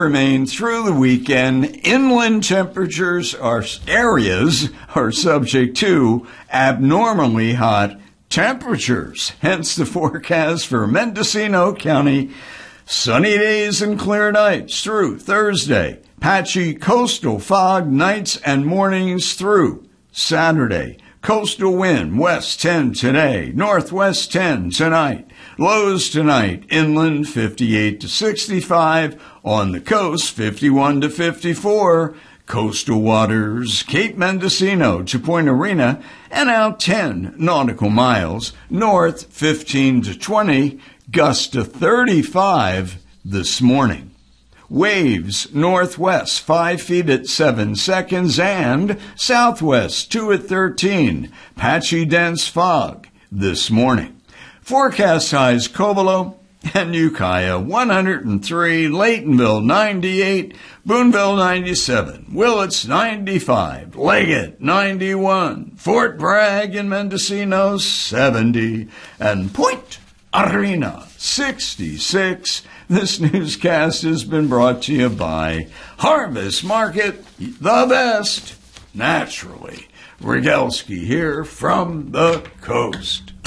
Remain through the weekend. Inland areas are subject to abnormally hot temperatures. Hence the forecast for Mendocino County. Sunny days and clear nights through Thursday. Patchy coastal fog nights and mornings through Saturday. Coastal wind west 10 today, northwest 10 tonight. Lows tonight, inland 58 to 65, on the coast 51 to 54. Coastal waters, Cape Mendocino to Point Arena, and out 10 nautical miles, north 15 to 20, gust to 35 this morning. Waves northwest 5 feet at 7 seconds and southwest 2 at 13. Patchy dense fog this morning. Forecast highs Covelo and Ukiah 103, Laytonville 98, Boonville 97, Willits 95, Leggett 91, Fort Bragg and Mendocino 70, and Point Arena 66. This newscast has been brought to you by Harvest Market, the best, naturally. Rogalski here from the coast.